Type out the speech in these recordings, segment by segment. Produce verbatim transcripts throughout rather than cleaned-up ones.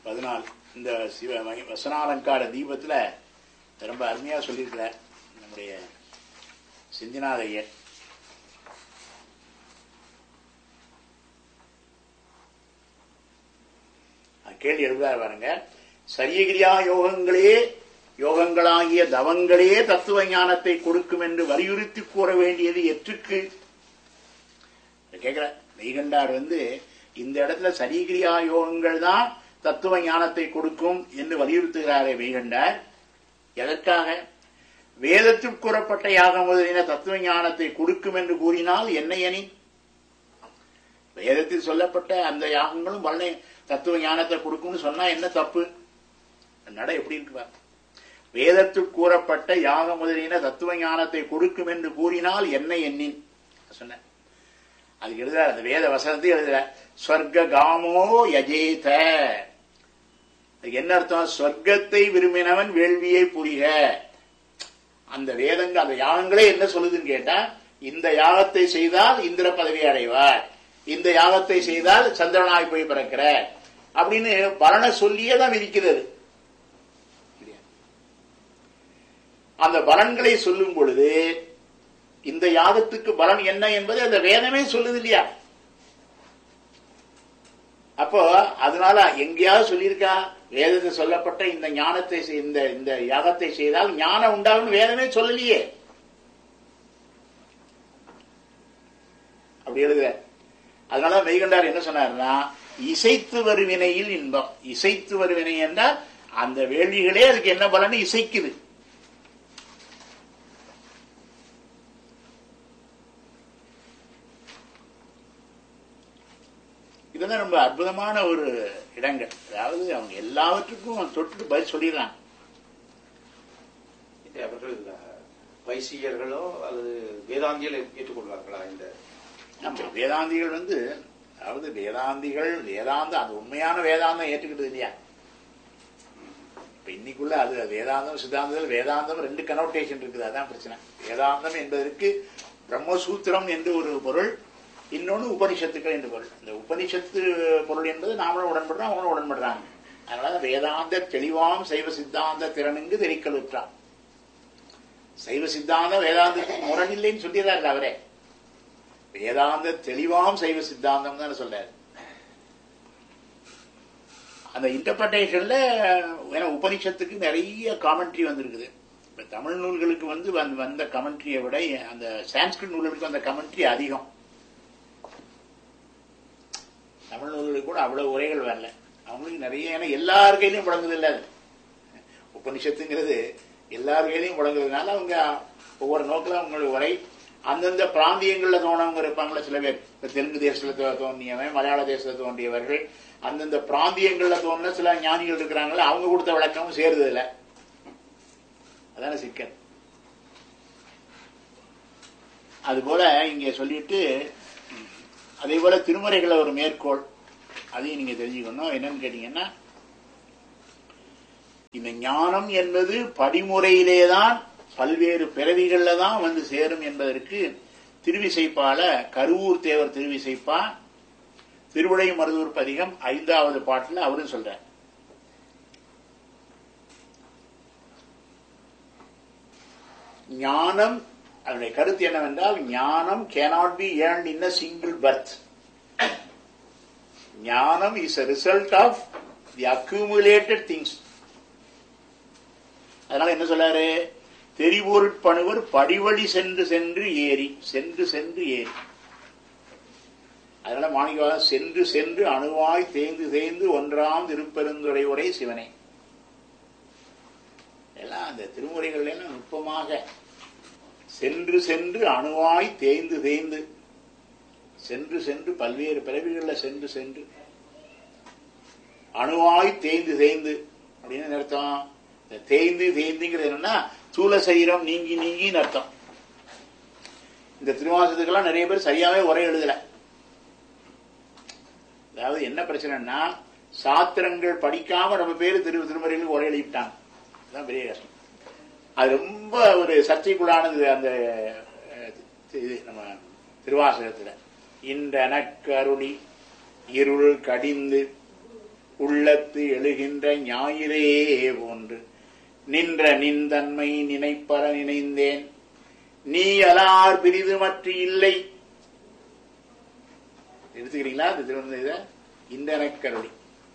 பதினாலு இந்த சிவ வசனாலங்கார தீபத்தில் ரொம்ப அருமையாக சொல்லியிருக்கிற நம்முடைய சிந்திநாதையர். கேள்வி எழுதாரு பாருங்க. சரியகிரியா யோகங்களே யோகங்களாகிய தவங்களே தத்துவ ஞானத்தை கொடுக்கும் என்று வலியுறுத்தி கூற வேண்டியது எற்றுக்கு கேட்கிற மெய்கண்டார் வந்து இந்த இடத்துல சரியகிரியா யோகங்கள் தான் தத்துவ ஞானத்தை கொடுக்கும் என்று வலியுறுத்துகிறாரே மெய்கண்டார். எதற்காக? வேதத்தில் கூறப்பட்ட யாகம் முதலின தத்துவ ஞானத்தை கொடுக்கும் என்று கூறினால் என்ன அணி? வேதத்தில் சொல்லப்பட்ட அந்த யாகங்களும் வல்ல தத்துவ ஞானத்தை கொடுக்கும்னு சொன்னா என்ன தப்பு? நட எப்படி இருக்குவா? வேதத்தில் கூறப்பட்ட யாக முதலின தத்துவ ஞானத்தை கொடுக்கும் என்று கூறினால் என்ன எண்ணின் சொன்ன. அதுக்கு எழுதுற அந்த வேத வசனத்தை எழுதுற ஸ்வர்க காமோ யஜேத. என்ன அர்த்தம்? சொர்க்கத்தை விரும்பினவன் வேள்வியை புரிக. அந்த வேதங்கள் அந்த யாகங்களே என்ன சொல்லுதுன்னு கேட்டா, இந்த யாகத்தை செய்தால் இந்திர பதவி அடைவார், இந்த யாகத்தை செய்தால் சந்திரனாய் போய் பிறக்கிற அப்படின்னு பலனை சொல்லியே தான் விதிக்கிறது. அந்த பலன்களை சொல்லும் பொழுது இந்த யாகத்துக்கு பலன் என்ன என்பதை அந்த வேதமே சொல்லுது இல்லையா? அப்போ அதனால எங்கேயாவது சொல்லியிருக்கா வேதத்தில் சொல்லப்பட்ட இந்த ஞானத்தை இந்த இந்த யாகத்தை செய்தால் ஞானம் உண்டாகும் வேதமே சொல்லலையே. அப்படி எழுதுற. அதனால மெய்கண்டார் என்ன சொன்னார்னா, இசைத்து வருவினையில் இன்பம். இசைத்து வருவினை என்றால் அந்த வேள்விகளே அதுக்கு என்ன பலன் இசைக்குது. இதெல்லாம் ரொம்ப அற்புதமான ஒரு இடங்கள். அதாவது அவங்க எல்லாவற்றுக்கும் தொட்டு பதில் சொல்லிடுறாங்க. அவர்கள் வைசிகர்களோ அல்லது வேதாந்திகள் ஏற்றுக்கொள்வார்களா? இந்த நம்ம வேதாந்திகள் வந்து அதாவது வேதாந்திகள் வேதாந்தம் அது உண்மையான வேதாந்தம் ஏற்றுக்கிட்டது இல்லையா? இப்ப இன்னைக்குள்ள அது வேதாந்தம் சித்தாந்தத்தில் வேதாந்தம் ரெண்டு கனோட்டேஷன் இருக்குது. அதான் பிரச்சனை. வேதாந்தம் என்பதற்கு பிரம்மசூத்திரம் என்று ஒரு பொருள், இன்னொன்று உபனிஷத்துக்கள் என்று பொருள். இந்த உபனிஷத்து பொருள் என்பது நாமளும் உடன்படுறோம், அவங்களும் உடன்படுறாங்க. அதனால வேதாந்த தெளிவாம் சைவ சித்தாந்த திறனுங்கு தெரிக்கலுற்றான். சைவ சித்தாந்த வேதாந்தத்துக்கு முரண் இல்லைன்னு சொல்லிடுறாரு அவரே. வேதாந்த தெளிவாம் சைவ சித்தாந்தம் தான் சொல்றாரு. அந்த இன்டர்பிரேஷன்ல உபனிஷத்துக்கு நிறைய காமெண்ட்ரி வந்திருக்குது. இப்ப தமிழ் நூல்களுக்கு வந்து வந்த கமெண்ட்ரியை விட அந்த சான்ஸ்கிரிட் நூல்களுக்கு வந்த கமெண்ட்ரி அதிகம். தமிழ் நூல்களுக்கு கூட அவ்வளவு உரைகள் வரல. அவங்களுக்கு நிறைய, ஏன்னா எல்லார் கையிலையும் முடங்குது இல்ல. உபனிஷத்துங்கிறது எல்லார் கையிலையும் முடங்குறதுனால அவங்க ஒவ்வொரு நோக்கில் அவங்களுடைய உரை அந்தந்த பிராந்தியங்கள்ல தோணவங்க இருப்பாங்களா சில பேர். இப்ப தெலுங்கு தேசத்துல தோன்றியவன், மலையாள தேசத்துல தோன்றியவர்கள், அந்தந்த பிராந்தியங்கள்ல தோன்ற சில ஞானிகள் இருக்கிறாங்களா, அவங்க கொடுத்த விளக்கமும் சேருது இல்ல. அதான சிக்கல். அது போல இங்க சொல்லிட்டு அதே போல திருமுறைகளை ஒரு மேற்கோள் அதையும் நீங்க தெரிஞ்சுக்கணும். என்னன்னு கேட்டீங்கன்னா, இந்த ஞானம் என்பது படிமுறையிலேதான் பல்வேறு பிறவிகள்ல தான் வந்து சேரும் என்பதற்கு திருவிசைப்பால கருவூர் தேவர் திருவிசைப்பா திருவிடை மருதூர் பதிகம் ஐந்தாவது பாட்டுல அவரும் சொல்ற. ஞானம் அதனுடைய கருத்து என்னவென்றால், ஞானம் cannot be earned in a single birth. ஞானம் is a result of the accumulated things. அதனால என்ன சொல்றாரு? தெரிபொருட்பணுவர் படிவழி சென்று சென்று ஏறி சென்று சென்று ஏறி. அதனால மாணிக்கவாசகர் சென்று சென்று அணுவாய் தேய்ந்து தேய்ந்து ஒன்றாம் திருப்பெருந்துறை உரை சிவனே. எல்லாம் அந்த திருமுறைகள் எல்லாம் நுட்பமாக சென்று சென்று அணுவாய் தேய்ந்து தேய்ந்து சென்று சென்று பல்வேறு பிறவிகளில் சென்று சென்று அணுவாய் தேய்ந்து தேய்ந்து அப்படின்னு அர்த்தம். தேய்ந்து தேய்ந்துங்கிறது என்னன்னா தூல சரீரம் நீங்கி நீங்கின்னு அர்த்தம். இந்த திருவாசகத்துக்கெல்லாம் நிறைய பேர் சரியாவே உரை எழுதல. அதாவது என்ன பிரச்சனைன்னா, சாத்திரங்கள் படிக்காம நம்ம பேரு திரு திருமுறைகளுக்கு உரை எழுதிட்டாங்க. அதுதான் பெரிய கஷ்டம். அது ரொம்ப ஒரு சர்ச்சைக்குள்ளானது. அந்த இது நம்ம திருவாசகத்துல இன்றனக்கு அருளி இருள் கடிந்து உள்ளத்து எழுகின்ற ஞாயிறே போன்று நின்ற நின்தன்மை நினைப்பற நினைந்தேன் நீ அலார் பிரிது மற்ற இல்லை. எடுத்துக்கிறீங்களா? இந்த திருவண்ண இந்தனக்கருளி.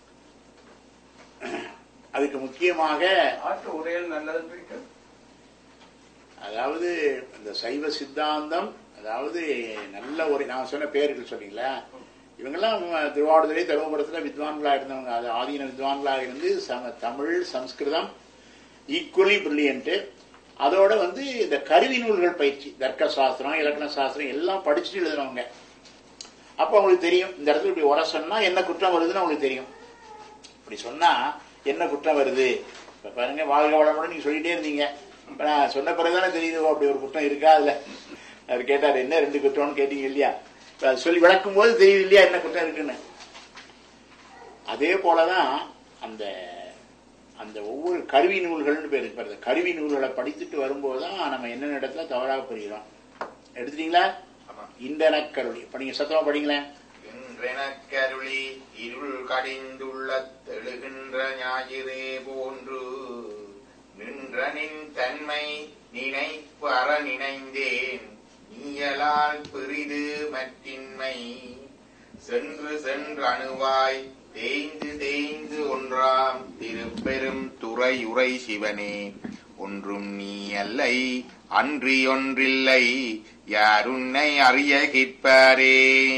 அதுக்கு முக்கியமாக ஆற்று உரையில் நல்லது. அதாவது இந்த சைவ சித்தாந்தம், அதாவது நல்ல ஒரு நான் சொன்ன பேர்கள் சொன்னீங்களா, இவங்கெல்லாம் திருவாவடுதுறை தருமபுரத்தில் வித்வான்களா இருந்தவங்க. அது ஆதீன வித்வான்களாக இருந்து தமிழ் சம்ஸ்கிருதம் ஈக்குவலி பிரில்லியன்ட். அதோட வந்து இந்த கருவி நூல்கள் பயிற்சி, தர்க்க சாஸ்திரம் இலக்கண சாஸ்திரம் எல்லாம் படிச்சுட்டு எழுதுனவங்க. அப்ப அவங்களுக்கு தெரியும் இந்த இடத்துல இப்படி உர சொன்னா என்ன குற்றம் வருதுன்னு அவங்களுக்கு தெரியும். இப்படி சொன்னா என்ன குற்றம் வருது. இப்ப பாருங்க, வாழ்க வளமுடன் நீங்க சொல்லிட்டே இருந்தீங்க. இப்ப நான் சொன்ன பிறகுதானே தெரியுது அப்படி ஒரு குற்றம் இருக்கா அதுல. அவர் கேட்டார் என்ன ரெண்டு குற்றம்னு கேட்டீங்க இல்லையா, சொல்லி விளக்கும் போது தெரியுது இல்லையா என்ன குற்றம் இருக்குன்னு. அதே போலதான் அந்த அந்த ஒவ்வொரு கருவி நூல்கள்னு பேர் இருப்பாரு. கருவி நூல்களை படித்துட்டு வரும்போதுதான் நம்ம என்னென்ன இடத்துல தவறாக புரிகிறோம். எடுத்துட்டீங்களா? இந்தனக்கருளி. இப்ப நீங்க சத்தமா படிங்களேன். இன்றெனக்கருளி இருள் கடிந்துள்ள தெழுகின்ற ஞாயிறே போன்று நின்ற நின் தன்மை நினைப்பற நினைந்தேன் நீயலால் பெரிது மற்றின்மை சென்று சென்று அணுவாய் தேய்ந்து தேய்ந்து ஒன்றாம் திருப்பெரும் துறையுரை சிவனே ஒன்றும் நீ அல்லை அன்றி ஒன்றில்லை யாருன்னை அறிய கேட்பாரே.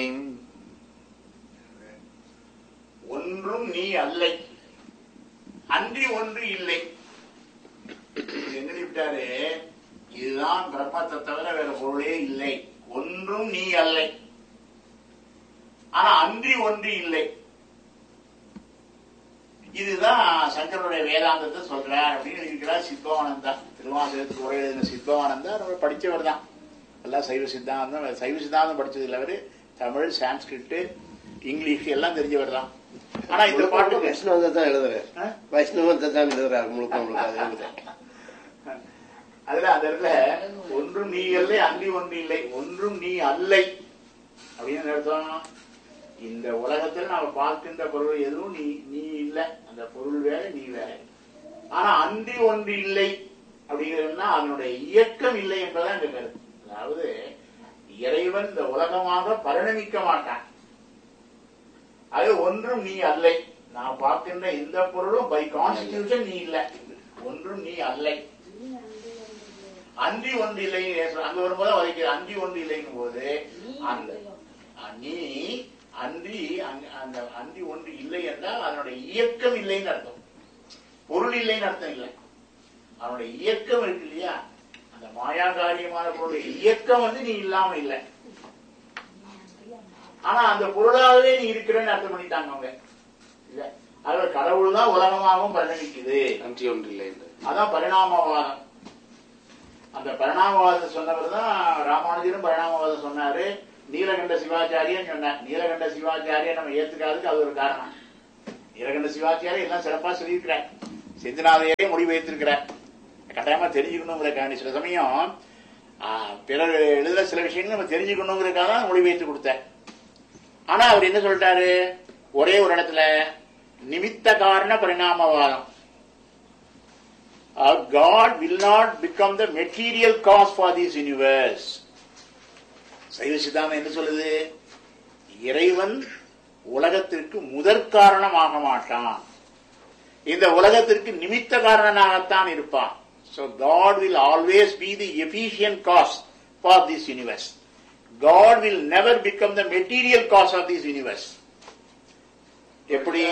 ஒன்றும் நீ அல்லை அன்றி ஒன்று இல்லை. என்ன விட்டாரு, இதுதான் பிரம்மத்தை தவிர வேற பொருளே இல்லை. ஒன்றும் நீ அல்லை, ஆனா அன்றி ஒன்று இல்லை. இதுதான் சங்கருடைய வேதாந்தத்தை சொல்றார் அப்படின்னு இருக்கிறார் சித்பவானந்தா. திருவாசகத்துக்கு உரை எழுதின சித்பவானந்தா நம்ம படிச்சவர் தான். எல்லாம் சைவ சித்தாந்தம், சைவ சித்தாந்தம் படிச்சது இல்லை. அவரு தமிழ் சான்ஸ்கிரிட் இங்கிலீஷ் எல்லாம் தெரிஞ்சவர் தான். ஆனா இந்த பாட்டு வைஷ்ணவத்தை தான் எழுதுறாரு. வைஷ்ணவத்தை தான் எழுதுறாரு முழுக்க முழுக்க. அதுல அந்த இடத்துல ஒன்றும் நீ அல்லை அன்றி ஒன்று இல்லை, ஒன்றும் நீ அல்லை அப்படின்னு அர்த்தம். இந்த உலகத்தில் நாம பார்க்கின்ற பொருள் எதுவும் நீ நீ இல்லை. அந்த பொருள் வேற நீ வேற. ஆனா அன்றி ஒன்று இல்லை அப்படிங்கிறதுனா அதனுடைய இயக்கம் இல்லை என்பதான் இந்த கருத்து. அதாவது இறைவன் இந்த உலகமாக பரிணமிக்க மாட்டான். அது ஒன்றும் நீ அல்லை. நான் பார்க்கின்ற இந்த பொருளும் பை கான்ஸ்டிடியூஷன் நீ இல்லை. ஒன்றும் நீ அல்லை அன்றி ஒன்று இல்லை. அங்க வரும்போது வதைக்கிற அன்றி ஒன்று இல்லைங்கும் போது அந்த நீ அன்றி அந்த அன்றி ஒன்று இல்லை என்றால் அதனுடைய இயக்கம் இல்லைன்னு அர்த்தம். பொருள் இல்லைன்னு அர்த்தம் இல்லை. அவனுடைய இயக்கம் இருக்கு இல்லையா, அந்த மாயா காரியமான பொருளுடைய இயக்கம் வந்து நீ இல்லாம இல்லை. ஆனா அந்த பொருளாகவே நீ இருக்கிறன்னு அர்த்தம் பண்ணிட்டாங்க அவங்க. இல்ல, அது கடவுள் தான் உலகமாகவும் பரிணமிக்குது. அன்றி ஒன்று இல்லை. அதான் பரிணாமவாதம். அந்த பரிணாமவாதம் சொன்னவர் தான் ராமானுஜரும் பரிணாமவாதம் சொன்னாரு. நீலகண்ட சிவாச்சாரியன் சொன்னார். நீலகண்ட சிவாச்சாரிய நம்ம ஏத்துக்காதுக்கு அது ஒரு காரணம். நீலகண்ட சிவாச்சாரிய எல்லாம் சிறப்பா சொல்லியிருக்கிறார். செந்திநாதையே முடிவு வைத்திருக்கிறார். கட்டாயமா தெரிஞ்சுக்கணுங்கிறக்காண்டி சில சமயம் பிறர் எழுதுற சில விஷயங்கள் நம்ம தெரிஞ்சுக்கணுங்கிறதுக்காக தான் மொழி வைத்து கொடுத்தார். ஆனா அவர் என்ன சொல்லிட்டாரு, ஒரே ஒரு இடத்துல நிமித்த காரண பரிணாமவாதம். God will not become the material cause for this universe. சைவ சித்தாந்தம் என்ன சொல்லுது, இறைவன் உலகத்திற்கு முதற் காரணமாக மாட்டான், இந்த உலகத்திற்கு நிமித்த காரணனாகத்தான் இருப்பான். So God will always be the efficient cause for this universe. God will never become the material cause of this universe. எப்படி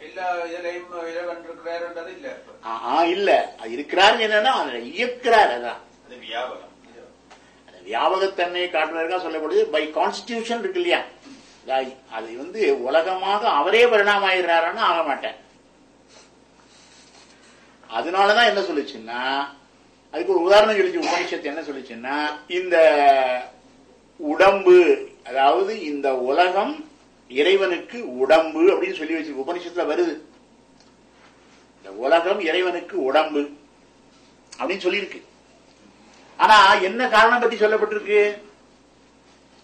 இல்ல இருக்கிறார் என்னன்னா இயக்கிறார். அதான் வியாபகத்தன்மையை காட்டுவதற்காக சொல்லப்படுது. பை கான்ஸ்டிடியூஷன் இருக்கு இல்லையா, அது வந்து உலகமாக அவரே பரிணாமம் ஆகிறாருன்னு ஆக மாட்டேன். அதனாலதான் என்ன சொல்லுச்சுன்னா, அதுக்கு ஒரு உதாரணம் சொல்லிச்சு உபனிஷத்து. என்ன சொல்லுச்சுன்னா, இந்த உடம்பு, அதாவது இந்த உலகம் இறைவனுக்கு உடம்பு அப்படின்னு சொல்லி வச்சு உபனிஷத்துல வருது. இந்த உலகம் இறைவனுக்கு உடம்பு அப்படின்னு சொல்லியிருக்கு. ஆனா என்ன காரணம் பற்றி சொல்லப்பட்டிருக்கு,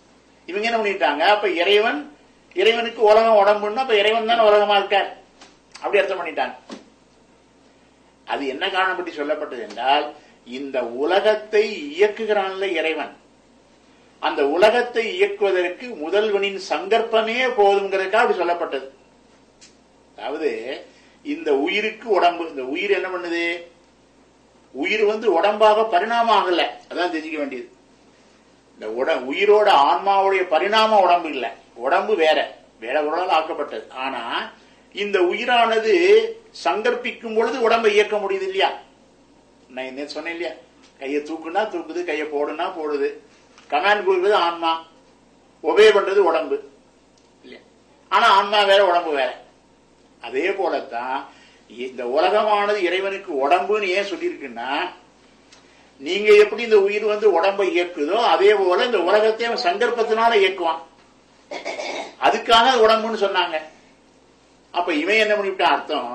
இவங்க என்ன பண்ணிட்டாங்க, அப்ப இறைவன் இறைவனுக்கு உலகம் உடம்புன்னா அப்ப இறைவன் தானே உலகமா இருக்கார். அப்படி அர்த்தம் பண்ணிட்டாங்க. அது என்ன காரணம் பற்றி சொல்லப்பட்டது என்றால், இந்த உலகத்தை இயக்குகிறான்ல இறைவன், அந்த உலகத்தை இயக்குவதற்கு முதல்வனின் சங்கற்பமே போதுங்கிறதுக்காக அப்படி சொல்லப்பட்டது. அதாவது இந்த உயிருக்கு உடம்பு, இந்த உயிர் என்ன பண்ணுது, உயிர் வந்து உடம்பாக பரிணாமம் ஆகல, அதான் தெரிஞ்சுக்க வேண்டியது. இந்த உட உயிரோட ஆன்மாவுடைய பரிணாம உடம்பு இல்ல, உடம்பு வேற வேற உடலால் ஆக்கப்பட்டது. ஆனா இந்த உயிரானது சங்கற்பிக்கும் பொழுது உடம்பை இயக்க முடியுது இல்லையா? நான் என்ன சொன்னேன் இல்லையா, கையை தூக்குனா தூக்குது, கையை போடுனா போடுது. கமாண்ட் கொடுக்குறது ஆன்மா, ஒபே பண்றது உடம்பு இல்லையா? ஆனா ஆன்மா வேற உடம்பு வேற. அதே போலத்தான் இந்த உலகமானது இறைவனுக்கு உடம்புன்னு ஏன் சொல்லியிருக்குன்னா, நீங்க எப்படி இந்த உயிர் வந்து உடம்பை இயக்குதோ அதே போல இந்த உலகத்தை அவன் சங்கற்பத்தினால இயக்குவான். அதுக்காக உடம்புன்னு சொன்னாங்க. அப்ப இவன் என்ன பண்ணிவிட்டான் அர்த்தம்,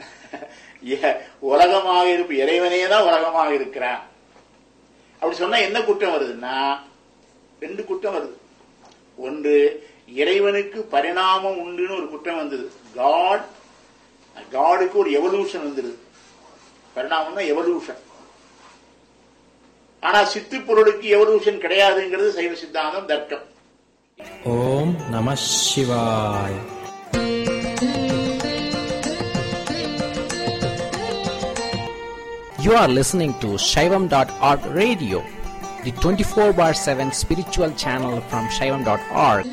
உலகமாக இருப்பு இறைவனே தான் உலகமாக இருக்கிறான். அப்படி சொன்னா என்ன குற்றம் வருதுன்னா, ரெண்டு குற்றம் வருது. ஒன்று, இறைவனுக்கு பரிணாமம் உண்டுன்னு ஒரு குற்றம் வந்தது. காட் காடுக்கு ஒரு எவல்யூஷன் வந்துருது. பரிணாமம்னா எவல்யூஷன். ஆனா சித்து பொருளுக்கு எவல்யூஷன் கிடையாதுங்கிறது சைவ சித்தாந்தம், தர்க்கம். ஓம் நம சிவாய். You are listening to Shaivam dot org radio, the twenty-four bar seven spiritual channel from Shaivam dot org.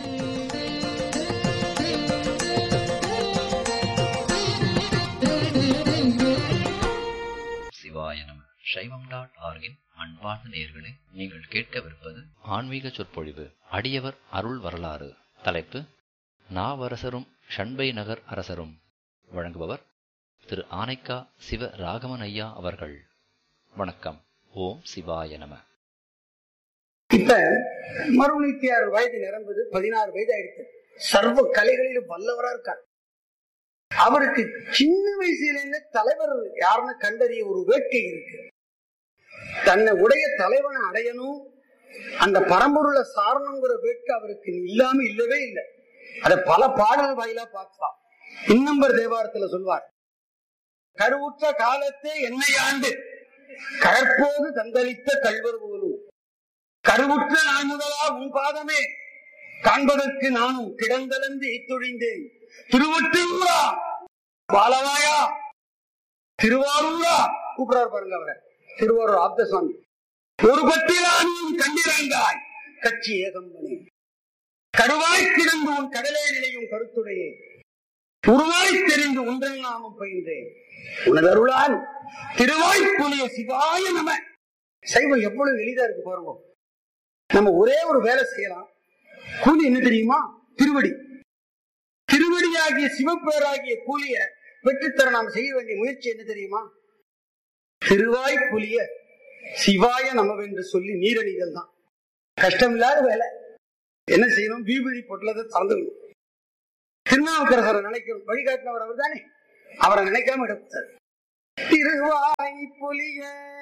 சைவம் டாட் ஆர்கின் அன்பார்ந்த நேயர்களே, நீங்கள் கேட்கவிருப்பது ஆன்மீக சொற்பொழிவு. அடியவர் அருள் வரலாறு. தலைப்பு நாவரசரும் ஷண்பை நகர் அரசரும். வழங்குபவர் திரு ஆனைக்கா சிவ ராகவன் ஐயா அவர்கள். வணக்கம். ஓம் சிவாய நம. இப்ப மறுநூத்தி ஆறு வயது நிரம்புது, பதினாறு வயது ஆயிடுச்சு. சர்வ கலைகளிலும் வல்லவரா இருக்கார். அவருக்கு சின்ன வயசுல தலைவர் யாருன்னு கண்டறிய ஒரு வேட்கை இருக்கு. தன்னை உடைய தலைவனை அடையணும், அந்த பரம்பொருளை சாரணுங்கிற வேட்கை அவருக்கு இல்லாம இல்லவே இல்லை. அத பல பாடல் வாயிலா பார்க்கலாம். இன்னம்பர் தேவாரத்துல சொல்வார், கருவுற்ற காலத்தே என்னை ஆண்டு கற்போது தந்தளித்த கல்வர் போலும் கருவுற்ற நான் முதலா உன் பாதமே காண்பதற்கு நானும் கிடந்தலந்து இத்தொழிந்தேன். திருவொற்றியூரா பாலவாயா திருவாரூரா கூப்பிடாரு பாருங்க அவரை. திருவாரூர் ஆப்தசாமி. ஒரு பத்திரானும் கண்டிரங்காய் கட்சி ஏகம்பனே கருவாய் கிடந்து உன் கடலே நிலையும் கருத்துடையே உருவாய் தெரிந்து ஒன்றன் நாமம் பயின்றேன் உனதருளால் திருவாய்ப்புலிய சிவாய நம. சைவம் எவ்வளவு எளிதா இருக்கு பாருங்க. நம்ம ஒரே ஒரு வேலை செய்யலாம். கூலி என்ன தெரியுமா? திருவடி. திருவடியாகிய சிவப்பேராகிய கூலிய பெற்றுத்தர நாம் செய்ய வேண்டிய முயற்சி என்ன தெரியுமா? திருவாய் புலிய சிவாய நமவென்று சொல்லி நீரணிகள் தான். கஷ்டம் இல்லாத வேலை. என்ன செய்யணும்? வீபதி பொட்டலத்தை திறந்துக்கணும். திருநாவுக்கரசரை நினைக்கணும். வழிகாட்டினவர் அவர் தானே, அவரை நினைக்காம எடுத்தார். திருவாய் புலிய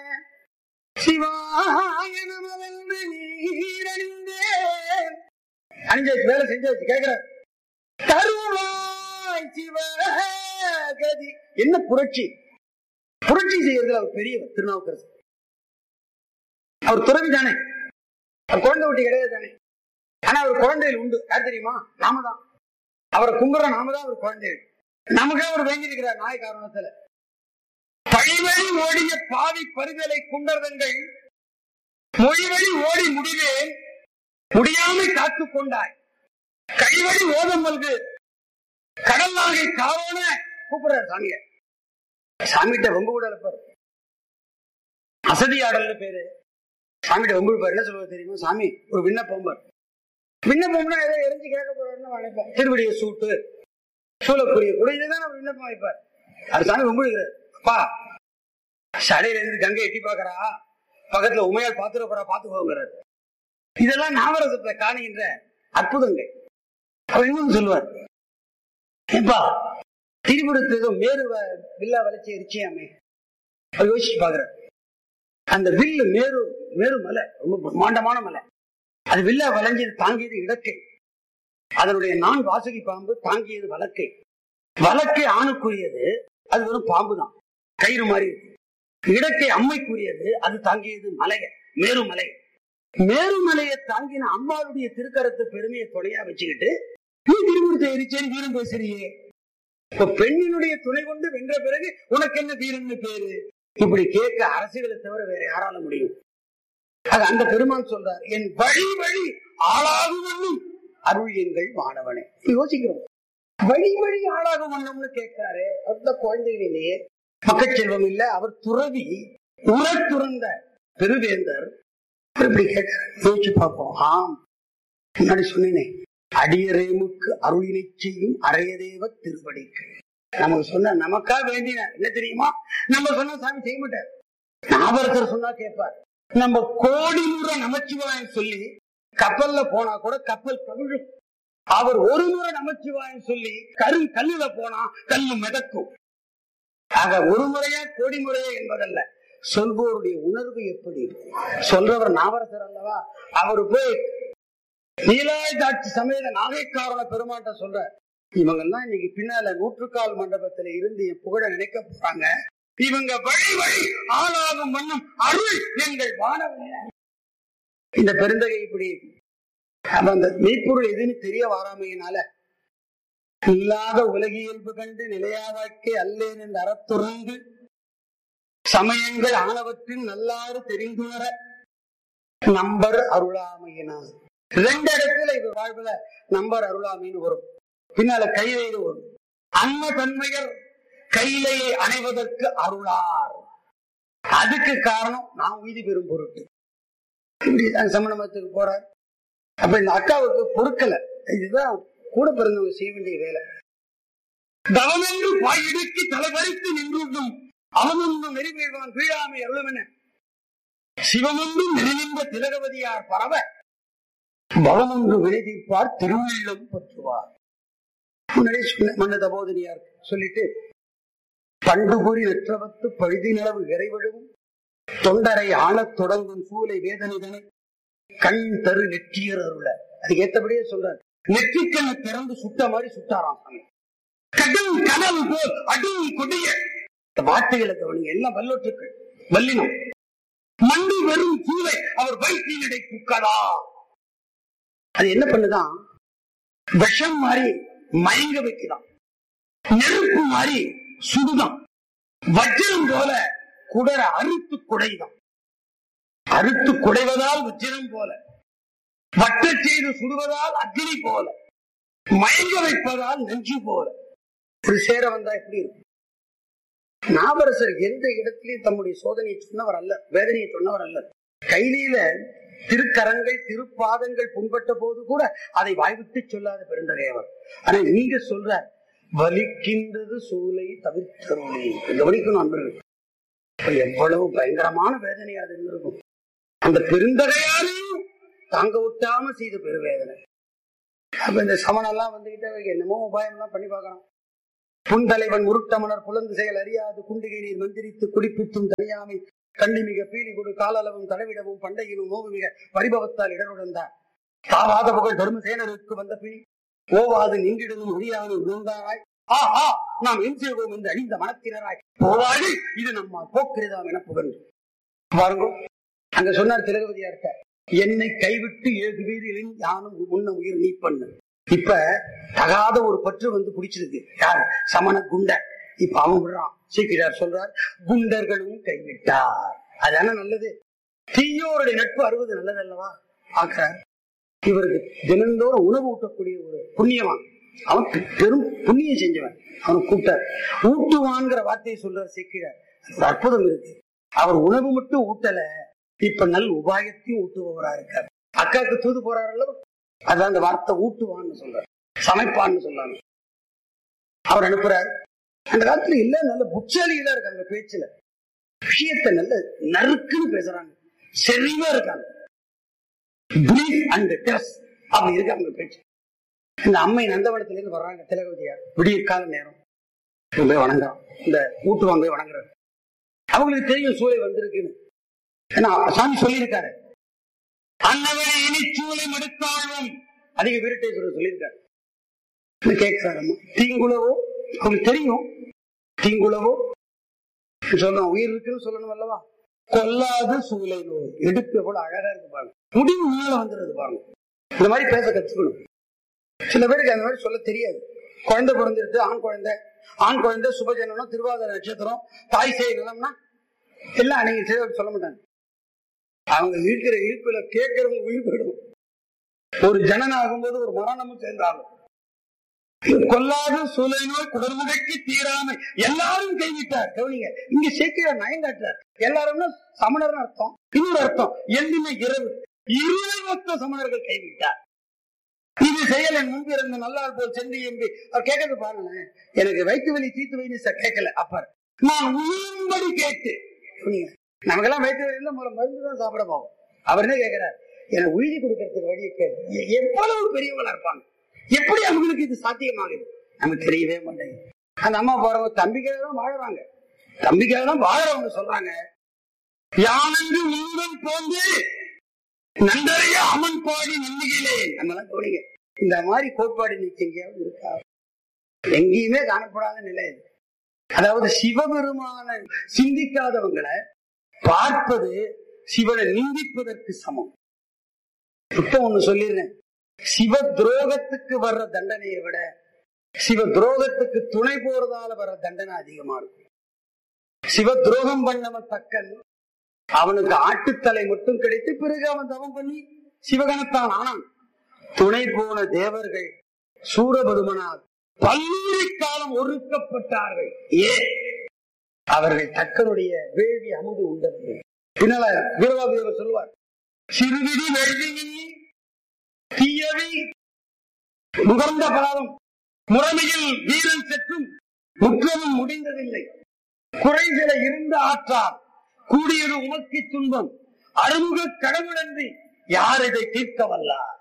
சிவாய நமவென்று நீரணிந்தேன். அணிஞ்சாச்சு, வேலை செஞ்சாச்சு. கேட்கிறார், தருவாய் சிவகதி. என்ன புரட்சி! புரட்சி செய்யறதுல அவர் பெரியவர் திருநாவுக்கரசர். அவர் துறவி தானே, அவர் குழந்தை குட்டி கிடையாது தானே. ஆனா அவர் குழந்தைகள் உண்டு. யார் தெரியுமா? நாம தான். அவரை கும்புற நாம தான் அவர் குழந்தைகள். நமக்கே அவர் வேண்டியிருக்கிறார் நாய் காரணத்துல. பழிவழி ஓடிய பாவி பரிதலை குண்டர்தங்கள் மொழிவழி ஓடி முடிவேன் முடியாமை காத்துக் கொண்டாய் கைவழி ஓதம் மல்கு கடல் நாகை காரோன கூப்பிடுறார் சாமிய. சாமிகிட்ட ரொம்ப கூட இருப்பார். அசதியாடல்னு பேரு. சாமிகிட்ட ரொம்ப இருப்பார். என்ன சொல்லுவார் தெரியுமா? சாமி ஒரு விண்ணப்பம் பார். விண்ணப்பம்னா ஏதோ எரிஞ்சு கேட்க போறாருன்னு நினைப்பேன். திருவடியை சூட்டு சூழக்கூடிய கூட இதுதான் நம்ம விண்ணப்பம் வைப்பார். அது சாமி ரொம்ப இருக்கிறார். அப்பா சடையில இருந்து கங்கை எட்டி பாக்குறா, பக்கத்துல உமையால் பாத்துட போறா, பாத்துக்கோங்கிறார். இதெல்லாம் நாவரசத்தை காணுகின்ற அற்புதங்கள். அவர் இன்னும் சொல்லுவார், ஏப்பா திரிபுரத்து ஏதோ மேரு வில்லா வளைச்சி எரிச்சியாமே. அவர் யோசிச்சு பாக்குற. அந்த வில்லு மேரு மேரு மலை, ரொம்ப பிரம்மாண்டமான மலை. அது வில்லா வளைஞ்சது தாங்கியது இடக்கை. அதனுடைய நான் வாசுகி பாம்பு தாங்கியது வழக்கை. வழக்கை ஆணுக்குரியது, அது வெறும் பாம்பு தான், கயிறு மாதிரி இருக்கு. இடக்கை அம்மைக்குரியது, அது தாங்கியது மலைய மேருமலை. மேருமலையை தாங்கின அம்மாளுடைய திருக்கரத்து பெருமையை துணையா வச்சுக்கிட்டு நீ திருமணத்தை எரிச்சேரி வீரம் பேசுறியே. இப்ப பெண்ணினுடைய துணை கொண்டு வென்ற பிறகு உனக்கு என்ன வீரன்னு பேரு? இப்படி கேட்க அரசுகளை தவிர வேற யாரால முடியும்? அது அந்த பெருமான் சொல்றார், என் வழி வழி ஆளாகும் அருள் எங்கள் மாணவனே. யோசிக்கிறோம், வழி வழி ஆளாகும் வண்ணம்னு கேட்கிறாரு. அவர் குழந்தைகளிலேயே மக்கள் செல்வம் இல்ல, அவர் துறவி, உர துறந்த பெருவேந்தர். இப்படி கேட்கிறார், யோசிச்சு பார்ப்போம். ஆம், முன்னாடி சொன்னேனே, அடியரேமுக்கு அருளினை செய்யும் அரையதேவ திருவடிக்கு. நமக்கு சொன்ன நமக்கா வேண்டின என்ன தெரியுமா? நம்ம சொன்ன சாமி செய்ய மாட்டார். நாவரசர் சொன்னா கேட்பார். நம்ம கோடி முறை நமச்சிவாயம் சொல்லி கப்பல்ல போனா கூட கப்பல் கவிழும். அவர் ஒரு முறை நமச்சிவாயம் சொல்லி கரு கல்லுல போனா கல்லு மிதக்கும். ஆக ஒரு முறையா கோடி முறையா என்பதல்ல, சொல்வோருடைய உணர்வு எப்படி. சொல்றவர் நாவரசர் அல்லவா? அவரு போய் நீலாயதாட்சி சமேத நாகைக்காரன பெருமாட்ட சொல்ற, இவங்க எல்லாம் இன்னைக்கு பின்னால நூற்றுக்கால் மண்டபத்துல இருந்து என் புகழ நினைக்க போறாங்க. இவங்க வழி வழி ஆளாகும் வண்ணம் அருள் எங்கள் வானவனே. இந்த பெருந்தகை இப்படி அந்த மெய்ப்பொருள் எதுன்னு தெரிய வாராமையினால இல்லாத உலகியல்பு கண்டு நிலையாதாக்கே அல்லேன் என்று அறத்துறந்து சமயங்கள் ஆனவற்றின் நல்லாறு தெரிந்துணர நம்பர் அருளாமையினார். ரெண்டு இடத்துல இது வாழ்வுல நம்பர் அருளாமைன்னு வரும், பின்னால கையிலையில வரும். அன்ன தன்மையர் கையிலையை அணைவதற்கு அருளார். அதுக்கு காரணம் நான் உய்தி பெறும் பொருட்டு. இப்படிதான் சமண மதத்துக்கு போறார். அப்ப இந்த அக்காவுக்கு பொறுக்கல. இதுதான் கூட பிறந்தவங்க செய்ய வேண்டிய வேலை. தவமென்று வாயிடுக்கி தலைவரித்து நின்றும் அவனொன்றும் நெறிவேழ்வான் வீழாமை அருளும் என சிவமொன்றும் நெறிநின்ற திலகவதியார் பரவ பவனொன்று வினை தீர்ப்பார் திருவுள்ளம் பற்றுவார். முன்னாடி சொன்ன மன்ன தபோதனியார் சொல்லிட்டு, பண்டுபுரி நற்றவத்து பழுதி நிலவு இறைவழுவும் தொண்டரை ஆளத் தொடங்கும் சூலை வேதனைதனை கண் தரு நெற்றியர் அருள. அதுக்கு ஏற்றபடியே சொல்றாரு, நெற்றிக்கண்ணை திறந்து சுட்ட மாதிரி சுட்டாராம் சாமி. கடல் கடல் போல் அடி கொடிய வார்த்தைகளை கவனிங்க, எல்லாம் வல்லொற்றுக்கள் வல்லினம். மண்டி வெறும் சூளை அவர் வைத்தியடை குக்கதா. அது என்ன பண்ணுதான்? விஷம் மாதிரி மயங்க வைக்கலாம், நெருப்பு மாதிரி சுடுதான், வஜ்ரம் போல குடர அறுத்து குடைதான். அறுத்து குடைவதால் வஜ்ரம் போல, வட்ட செய்து சுடுவதால் அக்னி போல, மயங்க வைப்பதால் நெஞ்சு போல. ஒரு சேர வந்தா எப்படி இருக்கும்? நாவரசர் எந்த இடத்திலையும் தம்முடைய சோதனையை சொன்னவர் அல்ல, வேதனையை சொன்னவர் அல்ல. கையில திருக்கரங்கள் திருப்பாதங்கள் புண்பட்ட போது கூட அதை வாய்விட்டு சொல்லாத பெருந்தகையவர். ஆனா நீங்க சொல்ற வலிக்கின்றது சூளை தவிர்த்தருளை கவனிக்கணும் அன்பர்கள். எவ்வளவு பயங்கரமான வேதனையா அது இருக்கும். அந்த பெருந்தகையாரையும் தாங்க விட்டாம செய்த பெருவேதனை. அப்ப இந்த சமணெல்லாம் வந்துகிட்ட என்னமோ உபாயம் எல்லாம் பண்ணி பார்க்கணும். புன்தலைவன் முருட்டமனர் புலந்து செயல் அறியாது குண்டிகை நீர் மந்திரித்து குடிப்பித்தும் தனியாமை கண்ணி மிக பீலி கொடு காலளவும் தடவிடவும் பண்டையினும் நோவு மிக பரிபவத்தால் இடருடந்தார். தாவாத புகழ் தர்மசேனருக்கு வந்த பிணி ஓவாது நின்றிடனும் முடியாது விழுந்தாராய். ஆஹா, நாம் என் செய்வோம் என்று அழிந்த மனத்தினராய் போவாது இது நம்ம போக்குறதாம் என புகழ்ந்து பாருங்க. அங்க சொன்னார் திலகவதியா இருக்க, என்னை கைவிட்டு ஏழு வீரில் யானும் உன்ன உயிர் நீ பண்ணு. இப்ப தகாத ஒரு பற்று வந்து பிடிச்சிருக்கு. யாரு? சமண குண்ட. இப்ப அவன் விடுறான். சீக்கிரார் சொல்றார், குண்டர்களும் கைவிட்டார். அதான நல்லது. தீயோருடைய நட்பு அறுபது நல்லது அல்லவா ஆக்கிறார். இவருக்கு தினந்தோறும் உணவு ஊட்டக்கூடிய ஒரு புண்ணியவான், அவன் பெரும் புண்ணியம் செஞ்சவன். அவன் கூட்டார் ஊட்டுவான்கிற வார்த்தையை சொல்றார் சீக்கிரார். ஒரு அற்புதம் இருக்கு. அவர் உணவு மட்டும் ஊட்டல, இப்ப நல் உபாயத்தையும் ஊட்டுபவரா இருக்காரு. அக்காவுக்கு தூது போறாரு அல்லவா, அதான் அந்த வார்த்தை ஊட்டுவான்னு சொல்றாரு, சமைப்பான்னு சொல்றாங்க. அவர் அனுப்புறாரு. அந்த காலத்துல இல்ல நல்ல புட்சாலிகளா இருக்காங்க, பேச்சுல விஷயத்தை நல்ல நறுக்குன்னு பேசுறாங்க, செறிவா இருக்காங்க. அப்படி இருக்காங்க பேச்சு. இந்த அம்மை நந்தவனத்துல இருந்து வர்றாங்க திலகவதியார். விடிய கால நேரம் போய் வணங்குறான். இந்த ஊட்டுவாங்க போய் வணங்குறாரு. அவங்களுக்கு தெரியும் சூழலை வந்திருக்குன்னு. ஏன்னா சாமி சொல்லியிருக்காரு, அன்னவரை இனி சூளை மடுத்தாலும் அதிக வீரட்டேஸ்வரர் சொல்லியிருக்காரு. கேட்கிறாரம்மா, தீங்குளவோ அவங்களுக்கு தெரியும் தீங்குளவோ சொல்லணும், உயிர் இருக்குன்னு சொல்லணும் அல்லவா. கொல்லாது சூளை நோய் எடுப்பு எவ்வளவு அழகா இருக்கு பாருங்க, முடிவு மேல வந்துடுது பாருங்க. இந்த மாதிரி பேச கத்துக்கணும். சில பேருக்கு அந்த மாதிரி சொல்ல தெரியாது. குழந்தை பிறந்திருக்கு, ஆண் குழந்தை, ஆண் குழந்தை சுபஜனம், திருவாதிரை நட்சத்திரம், தாய் சேய் நிலம்னா எல்லாம் நீங்க சொல்ல மாட்டாங்க. அவங்க இருக்கிற இழுப்புல கேட்கறவங்க உயிர் போயிடும். ஒரு ஜனன் ஆகும்போது ஒரு மரணமும் சேர்ந்தாகும். கொல்லாத சூளை நோய் குடல்முடைக்கு தீராமை எல்லாரும் கைவிட்டார். கவனிங்க, இங்க சேர்க்கிற நயங்காட்டார். எல்லாரும்னா சமணர்னு அர்த்தம். இன்னொரு அர்த்தம் எல்லுமே இரவு இருபத்த சமணர்கள் கைவிட்டார். இது செயல் என் முன்பு இருந்த நல்லார் போல் சென்று என்று அவர் கேட்கறது பாருங்களேன். எனக்கு வயிற்று வலி தீத்து வைத்து கேட்கல. அப்ப நான் உயிர்படி கேட்டு, நமக்கெல்லாம் வயிற்று வலியில முதல்ல மருந்து தான் சாப்பிட போவோம். அவர் என்ன கேட்கிறார், எனக்கு உயிரி கொடுக்கறதுக்கு வழியை கேட்கு. எவ்வளவு பெரியவங்களா இருப்பாங்க, எப்படி அவங்களுக்கு இது சாத்தியமாகுது நமக்கு தெரியவே மாட்டேங்குது. அந்த அம்மா போறவங்க தம்பிக்காக தான் வாழறாங்க, தம்பிக்காக தான் வாழறவங்க சொல்றாங்க, யானென்று உங்கள் போந்து நன்றறிய அமன் பாடி நம்பிக்கையிலே. நம்ம எல்லாம் தோணிங்க இந்த மாதிரி கோட்பாடு இன்னைக்கு எங்கேயாவது இருக்கா? எங்கேயுமே காணப்படாத நிலை இது. அதாவது சிவபெருமான சிந்திக்காதவங்களை பார்ப்பது சிவனை நிந்திப்பதற்கு சமம். இப்ப ஒண்ணு சொல்லிடுறேன், சிவ துரோகத்துக்கு வர்ற தண்டனையை விட சிவ துரோகத்துக்கு துணை போறதால வர்ற தண்டனை அதிகமா இருக்கும். சிவ துரோகம் பண்ணவன் தக்கன், அவனுக்கு ஆட்டுத்தலை மட்டும் கிடைத்து பிறகு அவன் தவம் பண்ணி சிவகணத்தான் ஆனான். துணை போன தேவர்கள் சூரபதுமனால் பல்வேறு காலம் ஒடுக்கப்பட்டார்கள். ஏன்? அவர்கள் தக்கனுடைய வேள்வி அமுது உண்டவர்கள். பின்னால வீரவாதியவர் சொல்லுவார், சிறுவிடி வேள்வி தீயவி முகர்ந்த பாவம் முறைமையில் வீரன் செற்றும் முற்றமும் முடிந்ததில்லை. குறைகளை இருந்த ஆற்றால் கூடியது உமக்கு துன்பம் அருமுக கடவுளன்றி யார் இதை தீர்க்க வல்லார்.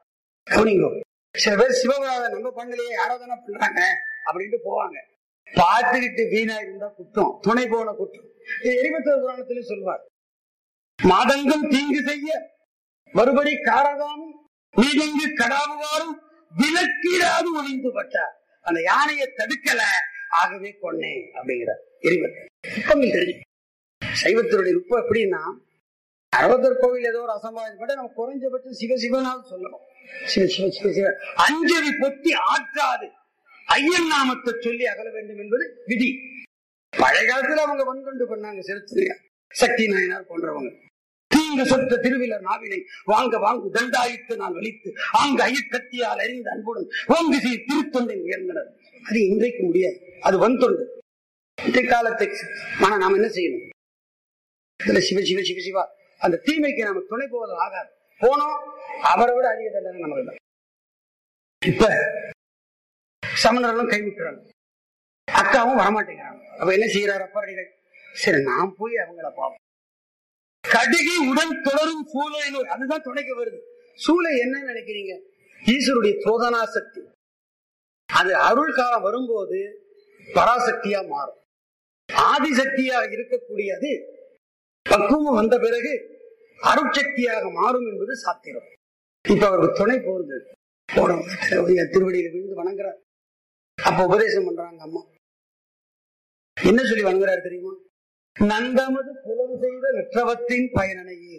சில பேர் சிவபுராத நம்ம பண்ணலையே ஆராதனை பண்றாங்க அப்படின்ட்டு போவாங்க. பார்த்துக்கிட்டு வீணா இருந்தா குற்றம், துணை போன குற்றம். எரிபத்தர் புராணத்திலும் சொல்வார், மாதங்கம் தீங்கு செய்ய மறுபடி காரகாமும் மீதங்கு கடாவுவாரும் விலக்கீடாது ஒழிந்து பட்டார். அந்த யானையை தடுக்கல, ஆகவே கொன்னேன் அப்படிங்கிறார் எரிபத்தர். இப்பங்கள் தெரிஞ்சு சைவத்தினுடைய நுட்பம் எப்படின்னா, அறுபத்தர் கோவில் ஏதோ ஒரு அசம்பாவிதம் பண்ண நம்ம குறைஞ்சபட்சம் சிவ சிவனால் சொல்லணும். சிவ சிவ சிவ சிவ அஞ்சலி பொத்தி ஆற்றாது ஐயன் நாமத்தை சொல்லி அகல வேண்டும் என்பது விதி. பழைய காலத்துல அவங்க வன்கொண்டு பண்ணாங்க. செலுத்து சக்தி நாயனார் போன்றவங்க தீங்கு சொத்த திருவிழர் நாவினை வாங்க வாங்கு தண்டாயிட்டு நான் வலித்து ஆங்கு ஐயக்கத்தியால் அறிந்த அன்புடன் ஓங்கு சீர் திருத்தொண்டை உயர்ந்தனர். அது இன்றைக்கு முடியாது, அது வன்தொண்டு. இன்றைய காலத்துக்கு ஆனா நாம என்ன செய்யணும்? இதுல சிவ சிவ சிவ சிவா அந்த தீமைக்கு நம்ம துணை போவது ஆகாது. போனோம், அவரை விட அதிக தண்டனை நமக்கு தான். இப்ப சமணர்களும் கைவிட்டுறாங்க, அக்காவும் வரமாட்டேங்கிறாங்க. அப்ப என்ன செய்யறாரு அப்பறடிகள்? சரி நாம் போய் அவங்கள பார்ப்போம். கடுகி உடன் தொடரும் சூளை நோய், அதுதான் துணைக்கு வருது. சூளை என்ன நினைக்கிறீங்க? ஈஸ்வருடைய சோதனா சக்தி. அது அருள் காலம் வரும்போது பராசக்தியா மாறும். ஆதிசக்தியாக இருக்கக்கூடியது பக்குவம் வந்த பிறகு அருட்சக்தியாக மாறும் என்பது சாத்திரம். இப்ப அவருக்கு துணை போறது திருவடியில விழுந்து வணங்குறார். அப்ப உபதேசம் பண்றாங்க அம்மா. என்ன சொல்லி வணங்குறாரு தெரியுமா? நந்தமது புலம் செய்த நற்றவத்தின் பயனனையே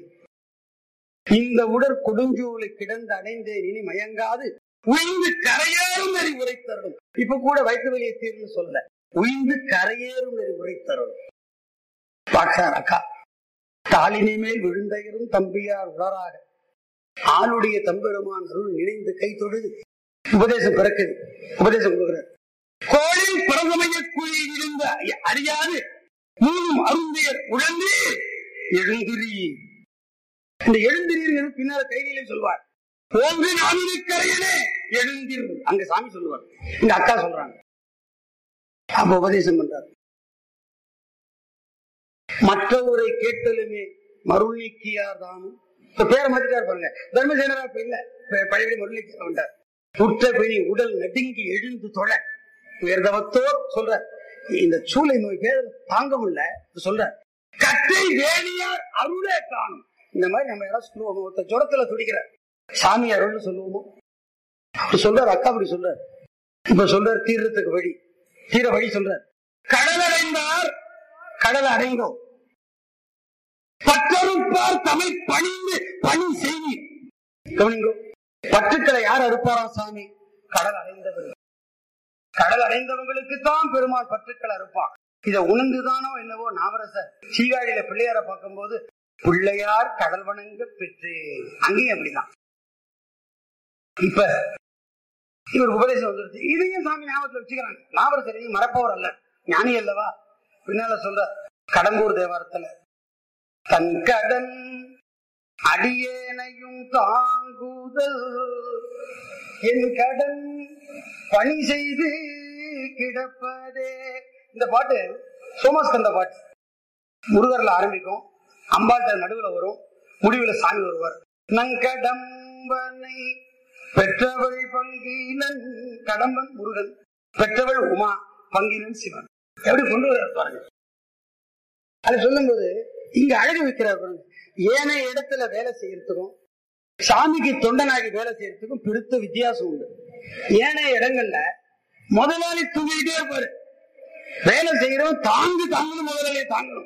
இந்த உடற் கொடுஞ்சூலை கிடந்து அடைந்தேன் இனி மயங்காது உயிர்ந்து கரையேறும் நெறி உரைத்தருடும். இப்ப கூட வயிற்று வெளியே தீர்ந்து சொல்ல உயிர்ந்து கரையேறும் நெறி உரைத்தருடும். பார்க்கிறார் அக்கா. தாளினை மேல் விழுந்தயரும் தம்பியார் உடராக ஆளுடைய தம்பெருமான் அருள் நினைந்து கை தொழுது உபதேசம் பிறக்குது. உபதேசம் கொடுக்கிறார். கோளில் பிரதமைய குழியில் இருந்த அறியாது மூணும் அருந்தியர் உழந்து எழுந்திரி. இந்த எழுந்திரீர்கள் பின்னால கைதியிலே சொல்வார், ஓங்கு நாமிருக்கரையனே எழுந்திரு. அங்க சாமி சொல்லுவார், இந்த அக்கா சொல்றாங்க. அப்ப உபதேசம் பண்றார். மற்றவரை கேட்டலுமே மருள் நீக்கியார் தானும். இப்ப பேரை மாத்திட்டார் பாருங்க, தர்மசேனரா இப்ப இல்ல, பழையபடி மருள் நீக்கியார் வந்தார். உற்ற பிணி உடல் நடுங்கி எழுந்து தொழ உயர்ந்தவத்தோர் சொல்ற இந்த சூளை நோய் பேர் தாங்க முடியல சொல்ற கட்டை வேணியார் அருளே காணும். இந்த மாதிரி நம்ம யாராவது சொல்லுவோம், ஒருத்த ஜுரத்துல துடிக்கிற சாமி அருள்னு சொல்லுவோமோ? அப்படி சொல்றாரு அக்கா, அப்படி சொல்றாரு. இப்ப சொல்றாரு தீர்றதுக்கு வழி தீர வழி சொல்றார். கடல் அடைந்தார் கடல் அடைந்தோம், பற்றறுப்பார் தமிழ் பணிந்து பணி செய்வீர். கவனிங்கோ, பற்றுக்களை யார் அறுப்பாரா சாமி? கடல் அடைந்தவர். கடல் அடைந்தவங்களுக்கு தான் பெருமாள் பற்றுக்களை அறுப்பான். இதை உணர்ந்துதானோ என்னவோ நாவரசர் சீகாழியில பிள்ளையார பார்க்கும் போது பிள்ளையார் கடல் வணங்க பெற்று, அங்கேயும் அப்படிதான். இப்ப இவர் உபதேசம் வந்துருச்சு. இதையும் சாமி ஞாபகத்துல வச்சுக்கிறாங்க. நாவரசர் மறப்பவர் அல்ல, ஞானி அல்லவா. பின்னால சொல்ற கடம்பூர் தேவாரத்துல தன் கடன் அடியேனையும் தாங்குதல் என் கடன் பணி செய்து கிடப்பதே. இந்த பாட்டு சோமஸ்கந்த பாட்டு. முருகர்ல ஆரம்பிக்கும், அம்பாட்ட நடுவுல வரும், முடிவுல சாமி வருவார். நங்கடம்பனை பெற்றவள் பங்கீனன், கடம்பன் முருகன், பெற்றவள் உமா, பங்கீனன் சிவன். எப்படி கொண்டு வர பாருங்க. அது சொல்லும் போது இங்க அழகு வைக்கிறார். ஏனைய இடத்துல வேலை செய்யறதுக்கும் சாமிக்கு தொண்டனாகி வேலை செய்யறதுக்கும் பிடித்த வித்தியாசம் உண்டு. ஏனைய இடங்கள்ல முதலாளி தூங்கிட்டே இருப்பாரு, வேலை செய்யறோம் தாங்கு தாங்கணும், முதலாளியை தாங்கணும்.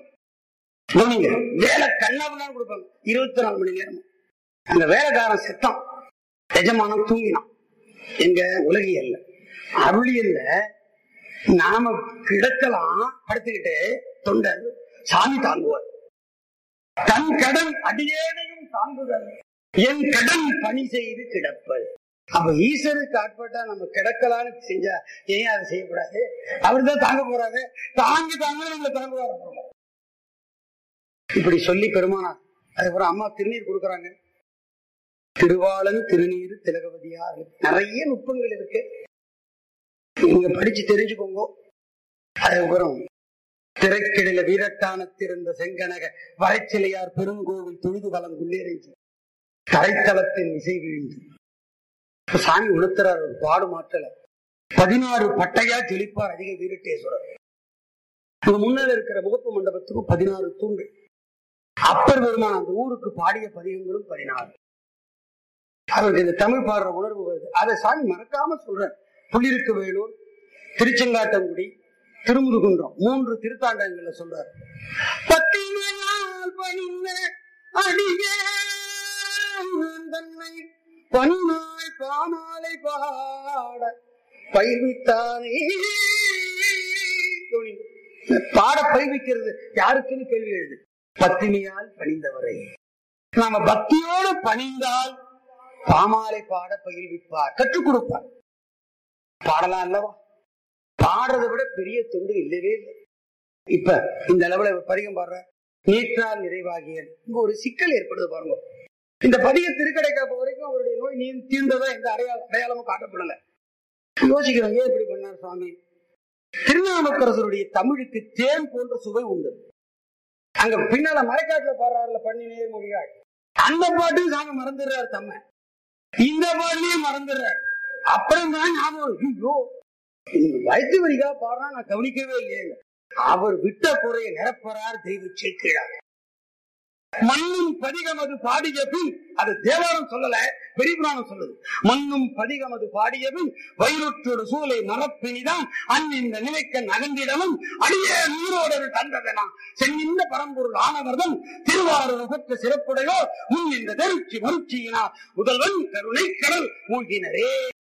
வேலை கண்ணாபுண்ணா கொடுப்பாங்க இருபத்தி நாலு மணி நேரம். அந்த வேலைக்காரன் செத்தான், எஜமானம் தூங்கினான். எங்க உலகியல்ல அருளியல்ல நாம கிடக்கலாம் படுத்துக்கிட்டு, தொண்டர் சாமி தாங்குவார். தன் கடன் அடியேனையும் தாங்குதல் என் கடன் பணி செய்து கிடப்பது. அப்ப ஈஸ்வருக்கு ஆட்பட்டா நம்ம கிடக்கலான்னு செஞ்சா ஏன் அதை செய்யக்கூடாது? அவர் தான் தாங்க போறாரு, தாங்கி தாங்க நம்மள தாங்குவார போறோம். இப்படி சொல்லி பெருமானார். அதுக்கப்புறம் அம்மா திருநீர் கொடுக்கறாங்க. திருவாளன் திருநீர் திலகவதியார். நிறைய நுட்பங்கள் இருக்கு, நீங்க படிச்சு தெரிஞ்சுக்கோங்க. அதுக்கப்புறம் திரைக்கிடல வீரட்டானத்திருந்த செங்கனக வரைச்சிலையார் பெருங்கோவில் தொழுது வளம் உள்ளிறைஞ்சி தரைத்தளத்தின் இசை வீழ்ந்து சாமி உணர்த்துறார். ஒரு பாடு மாற்றல பதினாறு பட்டையா ஜொலிப்பார் அதிக வீரட்டேஸ்வரர். முன்னால் இருக்கிற முகப்பு மண்டபத்துக்கும் பதினாறு தூண்கள். அப்பர் பெருமான் அந்த ஊருக்கு பாடிய பதிகங்களும் பதினாறு. அவருக்கு இந்த தமிழ் பாடுற உணர்வு வருது. அதை சாமி மறக்காம சொல்ற. புள்ளிருக்கு வேலூர், திருச்செங்காட்டங்குடி, திருமுருகுன்றம் மூன்று திருத்தாண்டங்கள்ல சொல்றாரு. பன்னாய் பாமாலை பாட பயிர்வித்தானே. பாட பயிர்விக்கிறது யாருக்குன்னு கேள்வி எழுது. பத்தினியால் பணிந்தவரை. நாம பக்தியோடு பணிந்தால் பாமாலை பாட பயிர்விப்பார், கற்றுக் கொடுப்பார். பாடலாம் அல்லவா? பாடுறதை விட பெரிய தொண்டு இல்லவே இல்லை. இப்ப இந்த அளவுல பதிகம் பாடுற நீற்றால் நிறைவாகிய இங்க ஒரு சிக்கல் ஏற்படுது பாருங்க. இந்த பதிக திருக்கடைக்காப்பு வரைக்கும் அவருடைய நோய் நீ தீர்ந்ததா எந்த அடையாள அடையாளமும் காட்டப்படல. யோசிக்கிறோம், ஏன் இப்படி பண்ணார் சுவாமி? திருநாவுக்கரசருடைய தமிழுக்கு தேன் போன்ற சுவை உண்டு. அங்க பின்னால மறைக்காட்டுல பாடுறாருல பண்ணி நேர் மொழியாள், அந்த பாட்டையும் சாமி மறந்துடுறாரு. தம்ம இந்த பாட்டையும் மறந்துடுறாரு. அப்புறம் தான் ஞாபகம், ஐயோ வயிற்று வரிகா பாடுறா நான் கவனிக்கவே இல்லையே. அவர் விட்ட குறைய நிரப்பறார் தெய்வ சேர்க்கிறார். மண்ணும் பதிகம் அது பாடிய பின், அது தேவாரம் சொல்லல, பெரியபுராணம் சொல்லுது. மண்ணும் பதிகம் அது பாடிய பின் வயிறுற்றோடு சூளை மரப்பினிதான் அந்நின்ற நிலைக்க நகர்ந்திடமும் அடியே நீரோடு தந்ததனா சென்னின்ற பரம்பொருள் ஆனவர்தம் திருவாரூர் பெற்ற சிறப்புடையோ முன் இந்த தெருச்சி மறுச்சியினார் முதல்வன் கருணை கடல் மூழ்கினரே.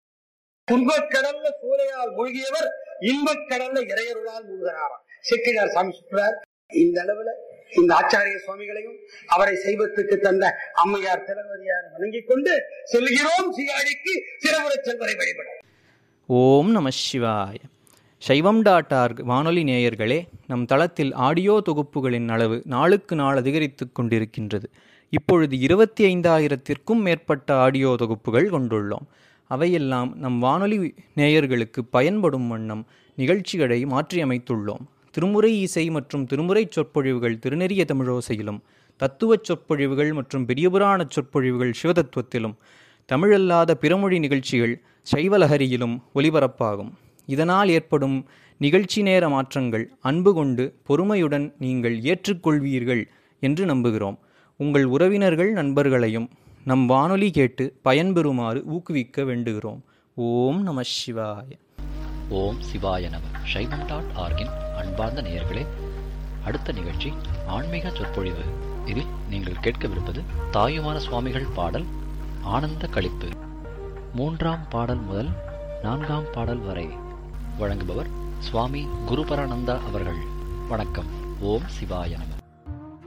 துன்பக்கடல்ல சூளையால் மூழ்கியவர் இன்பக்கடல்ல இறையருளால் மூழ்கிறாராம். செக்கிழார் சாமி சொல்றார். இந்த அளவுல இந்த ஆச்சாரிய சுவாமிகளையும் அவரை சைவத்துக்கு தந்த அம்மையார் திலகவதியார் வணங்கிக் கொண்டு செல்கிறோம் சீகாழிக்கு சிறப்புரை செல்வரை வழிபட. ஓம் நம சிவாய. சைவம் டாட் ஆர்க் வானொலி நேயர்களே, நம் தளத்தில் ஆடியோ தொகுப்புகளின் அளவு நாளுக்கு நாள் அதிகரித்து கொண்டிருக்கின்றது. இப்பொழுது இருபத்தி ஐந்தாயிரத்திற்கும் மேற்பட்ட ஆடியோ தொகுப்புகள் கொண்டுள்ளோம். அவையெல்லாம் நம் வானொலி நேயர்களுக்கு பயன்படும் வண்ணம் நிகழ்ச்சிகளை மாற்றியமைத்துள்ளோம். திருமுறை இசை மற்றும் திருமுறை சொற்பொழிவுகள் திருநெறிய தமிழோசையிலும், தத்துவச் சொற்பொழிவுகள் மற்றும் பெரியபுராண சொற்பொழிவுகள் சிவதத்துவத்திலும், தமிழல்லாத பிறமொழி நிகழ்ச்சிகள் சைவலஹரியிலும் ஒலிபரப்பாகும். இதனால் ஏற்படும் நிகழ்ச்சி நேர மாற்றங்கள் அன்பு கொண்டு பொறுமையுடன் நீங்கள் ஏற்றுக்கொள்வீர்கள் என்று நம்புகிறோம். உங்கள் உறவினர்கள் நண்பர்களையும் நம் வானொலி கேட்டு பயன்பெறுமாறு ஊக்குவிக்க வேண்டுகிறோம். ஓம் நம சிவாய. ஓம் சிவாய நம. சைவம் டாட் ஆர்கின் அன்பார்ந்த நேயர்களே, அடுத்த நிகழ்ச்சி ஆன்மீக சொற்பொழிவு. இதில் நீங்கள் கேட்கவிருப்பது தாயுமான சுவாமிகள் பாடல் ஆனந்த களிப்பு. மூன்றாம் பாடல் முதல் நான்காம் பாடல் வரை வழங்குபவர் சுவாமி குருபரானந்தா அவர்கள். வணக்கம். ஓம் சிவாய நம.